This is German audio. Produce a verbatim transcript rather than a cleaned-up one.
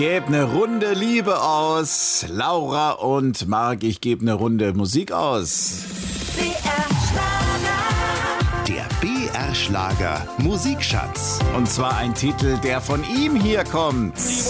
Geb eine Runde Liebe aus. Laura und Marc, ich gebe eine Runde Musik aus. B R Schlager. Der B R Schlager Musikschatz. Und zwar ein Titel, der von ihm hier kommt.